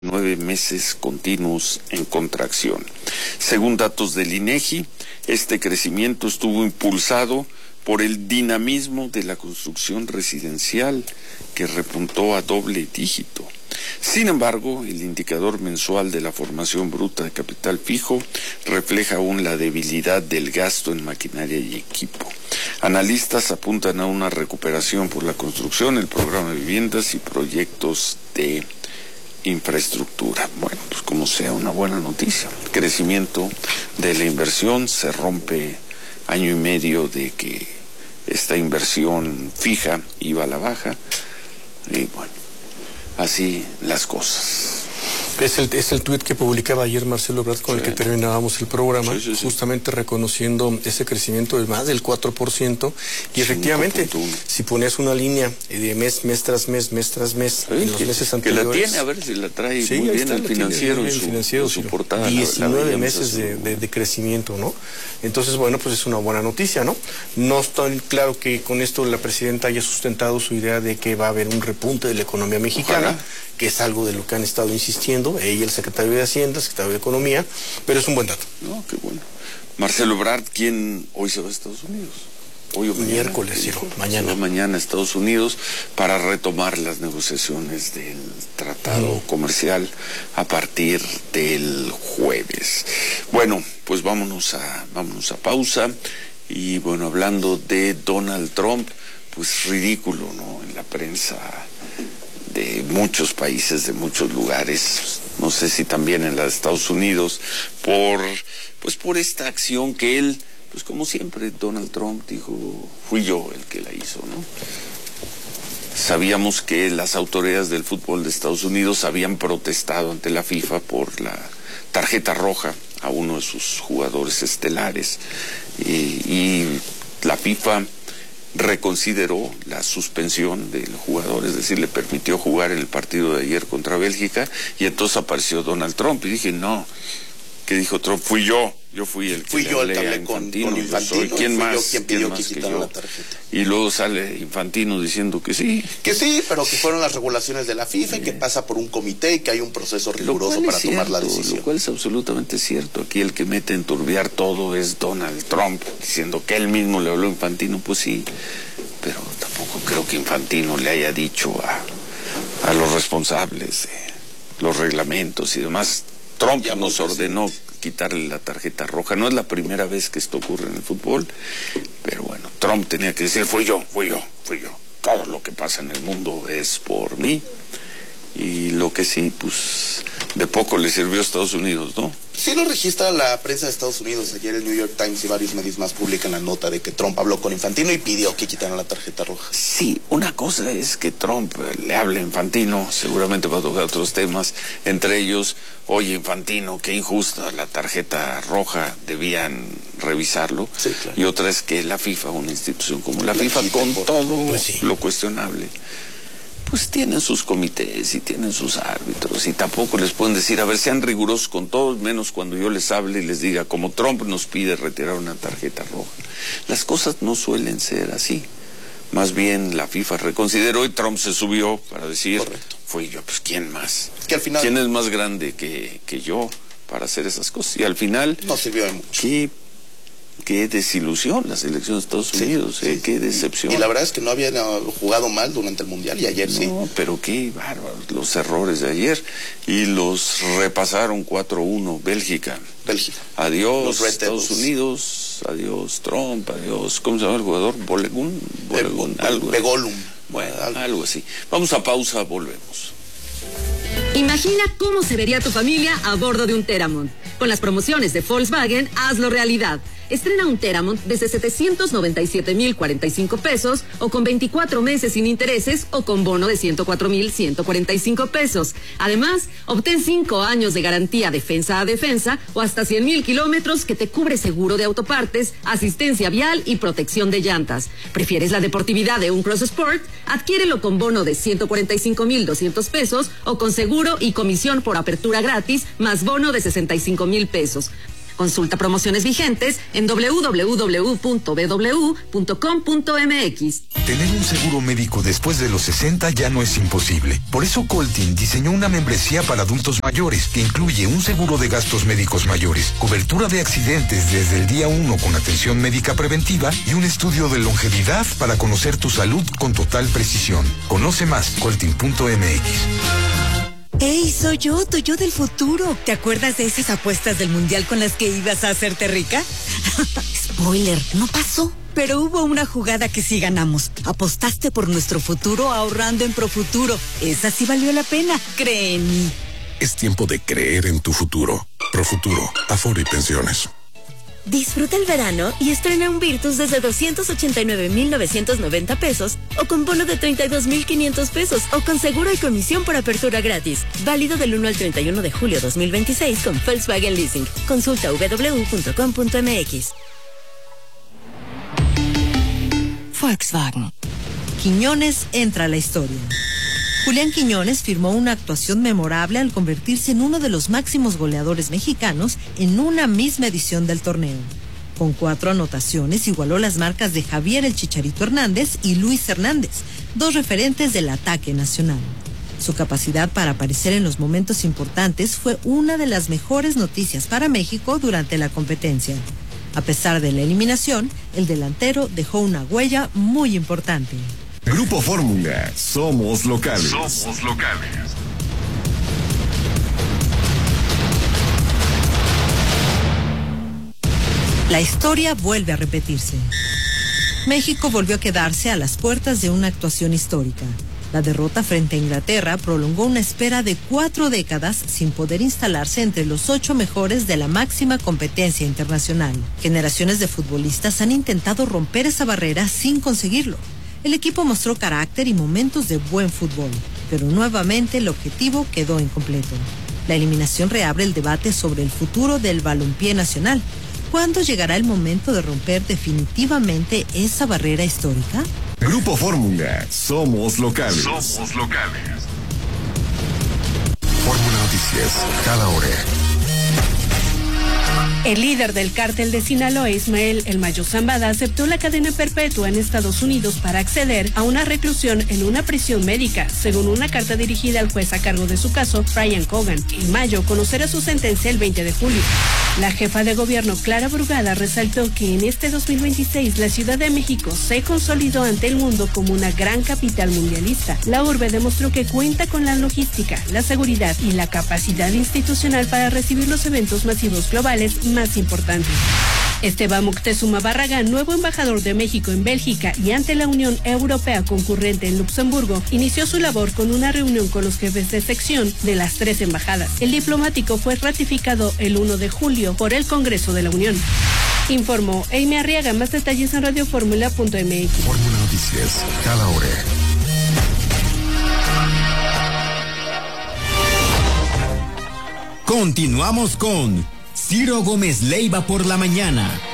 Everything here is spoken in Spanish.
9 meses continuos en contracción. Según datos del INEGI, este crecimiento estuvo impulsado por el dinamismo de la construcción residencial, que repuntó a doble dígito. Sin embargo, el indicador mensual de la formación bruta de capital fijo refleja aún la debilidad del gasto en maquinaria y equipo. Analistas apuntan a una recuperación por la construcción, el programa de viviendas y proyectos de infraestructura. Bueno, pues como sea, una buena noticia. Crecimiento de la inversión, se rompe año y medio de que esta inversión fija iba a la baja, y bueno, así las cosas. Es el tuit que publicaba ayer Marcelo Ebrard con el que terminábamos el programa, justamente reconociendo ese crecimiento de más del 4%, y efectivamente, si ponías una línea de mes tras mes, en los meses anteriores... Que la tiene, a ver si la trae muy bien el financiero, su portada. 19 meses de crecimiento, ¿no? Entonces, bueno, pues es una buena noticia, ¿no? No está claro que con esto la presidenta haya sustentado su idea de que va a haber un repunte de la economía mexicana. Ojalá. Que es algo de lo que han estado insistiendo, ella, el secretario de Hacienda, el secretario de Economía, pero es un buen dato. No, qué bueno. Marcelo Ebrard, ¿quién hoy se va a Estados Unidos? Hoy o mañana. Miércoles, mañana. Se va mañana a Estados Unidos para retomar las negociaciones del tratado comercial a partir del jueves. Bueno, pues vámonos a pausa. Y bueno, hablando de Donald Trump, pues ridículo, ¿no? En la prensa de muchos países, de muchos lugares, no sé si también en los Estados Unidos, por esta acción que él, pues como siempre, Donald Trump dijo, fui yo el que la hizo, ¿no? Sabíamos que las autoridades del fútbol de Estados Unidos habían protestado ante la FIFA por la tarjeta roja a uno de sus jugadores estelares, y la FIFA reconsideró la suspensión del jugador, es decir, le permitió jugar en el partido de ayer contra Bélgica, y entonces apareció Donald Trump y dije, no, ¿qué dijo Trump? Fui yo fui el que le hablé a Infantino, con Infantino, soy, ¿quién más? Quien pidió que quitaran la tarjeta. Y luego sale Infantino diciendo que sí, pero que fueron las regulaciones de la FIFA y que pasa por un comité y que hay un proceso riguroso para tomar la decisión. Lo cual es absolutamente cierto. Aquí el que mete a enturbiar todo es Donald Trump, diciendo que él mismo le habló a Infantino, pues sí, pero tampoco creo que Infantino le haya dicho a los responsables de los reglamentos y demás. Trump ya nos ordenó quitarle la tarjeta roja. No es la primera vez que esto ocurre en el fútbol, pero bueno, Trump tenía que decir, fui yo. Todo lo que pasa en el mundo es por mí. Y lo que sí, pues, de poco le sirvió a Estados Unidos, ¿no? Sí lo registra la prensa de Estados Unidos. Ayer el New York Times y varios medios más publican la nota de que Trump habló con Infantino y pidió que quitaran la tarjeta roja. Sí, una cosa es que Trump le hable a Infantino, seguramente va a tocar otros temas, entre ellos, oye Infantino, qué injusta la tarjeta roja, debían revisarlo. Sí, claro. Y otra es que la FIFA, una institución como la FIFA, con todo lo cuestionable, pues tienen sus comités y tienen sus árbitros, y tampoco les pueden decir, a ver, sean rigurosos con todos, menos cuando yo les hable y les diga, como Trump nos pide retirar una tarjeta roja. Las cosas no suelen ser así. Más bien la FIFA reconsideró y Trump se subió para decir, correcto, fui yo, pues ¿quién más? Que al final, ¿quién es más grande que yo para hacer esas cosas? Y al final no sirvió de mucho. Qué desilusión la selección de Estados Unidos, qué decepción. Y la verdad es que no habían jugado mal durante el Mundial, y ayer sí. No, pero qué bárbaros los errores de ayer, y los repasaron 4-1 Bélgica. Adiós Estados Unidos, adiós Trump, adiós, ¿cómo se llama el jugador? Bolegún, Begolum. Bueno, algo así. Vamos a pausa, volvemos. Imagina cómo se vería tu familia a bordo de un Teramont. Con las promociones de Volkswagen, hazlo realidad. Estrena un Teramont desde 797,045 pesos, o con 24 meses sin intereses, o con bono de 104,145 pesos. Además, obtén 5 años de garantía defensa a defensa, o hasta 100,000 kilómetros que te cubre seguro de autopartes, asistencia vial y protección de llantas. ¿Prefieres la deportividad de un Cross Sport? Adquiérelo con bono de 145,200 pesos, o con seguro y comisión por apertura gratis, más bono de 65,000 pesos. Consulta promociones vigentes en www.bw.com.mx. Tener un seguro médico después de los 60 ya no es imposible. Por eso Coltin diseñó una membresía para adultos mayores que incluye un seguro de gastos médicos mayores, cobertura de accidentes desde el día 1 con atención médica preventiva y un estudio de longevidad para conocer tu salud con total precisión. Conoce más, coltin.mx. ¡Ey, soy yo, tu yo del futuro! ¿Te acuerdas de esas apuestas del mundial con las que ibas a hacerte rica? Spoiler, no pasó. Pero hubo una jugada que sí ganamos. Apostaste por nuestro futuro ahorrando en Profuturo. Esa sí valió la pena, cree en mí. Es tiempo de creer en tu futuro. Profuturo, Afore y Pensiones. Disfruta el verano y estrena un Virtus desde 289,990 pesos o con bono de 32,500 pesos o con seguro y comisión por apertura gratis. Válido del 1 al 31 de julio 2026 con Volkswagen Leasing. Consulta www.com.mx. Volkswagen. Quiñones entra a la historia. Julián Quiñones firmó una actuación memorable al convertirse en uno de los máximos goleadores mexicanos en una misma edición del torneo. Con 4 anotaciones igualó las marcas de Javier el Chicharito Hernández y Luis Hernández, 2 referentes del ataque nacional. Su capacidad para aparecer en los momentos importantes fue una de las mejores noticias para México durante la competencia. A pesar de la eliminación, el delantero dejó una huella muy importante. Grupo Fórmula, somos locales. Somos locales. La historia vuelve a repetirse. México volvió a quedarse a las puertas de una actuación histórica. La derrota frente a Inglaterra prolongó una espera de 4 décadas sin poder instalarse entre los 8 mejores de la máxima competencia internacional. Generaciones de futbolistas han intentado romper esa barrera sin conseguirlo. El equipo mostró carácter y momentos de buen fútbol, pero nuevamente el objetivo quedó incompleto. La eliminación reabre el debate sobre el futuro del balompié nacional. ¿Cuándo llegará el momento de romper definitivamente esa barrera histórica? Grupo Fórmula, somos locales. Somos locales. Fórmula Noticias, cada hora. El líder del cártel de Sinaloa, Ismael El Mayo Zambada, aceptó la cadena perpetua en Estados Unidos para acceder a una reclusión en una prisión médica, según una carta dirigida al juez a cargo de su caso, Brian Cogan. El Mayo conocerá su sentencia el 20 de julio. La jefa de gobierno, Clara Brugada, resaltó que en este 2026 la Ciudad de México se consolidó ante el mundo como una gran capital mundialista. La urbe demostró que cuenta con la logística, la seguridad y la capacidad institucional para recibir los eventos masivos globales más importantes. Esteban Moctezuma Barragán, nuevo embajador de México en Bélgica y ante la Unión Europea concurrente en Luxemburgo, inició su labor con una reunión con los jefes de sección de las 3 embajadas. El diplomático fue ratificado el 1 de julio por el Congreso de la Unión. Informó Amy Arriaga. Más detalles en radioformula.mx. Fórmula Noticias, cada hora. Continuamos con Ciro Gómez Leiva por la mañana.